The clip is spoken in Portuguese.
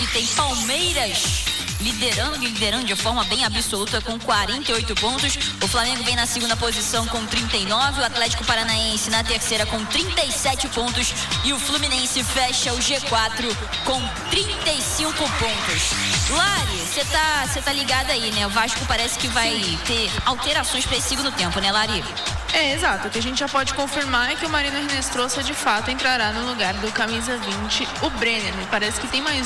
tem Palmeiras liderando de forma bem absoluta com 48 pontos. O Flamengo vem na segunda posição com 39, o Atlético Paranaense na terceira com 37 pontos e o Fluminense fecha o G4 com 35 pontos. Lari, você tá ligada aí, né? O Vasco parece que vai ter alterações para esse segundo tempo, né, Lari? Exato. O que a gente já pode confirmar é que o Marino Hernestrosa de fato entrará no lugar do camisa 20, o Brenner. Parece que tem mais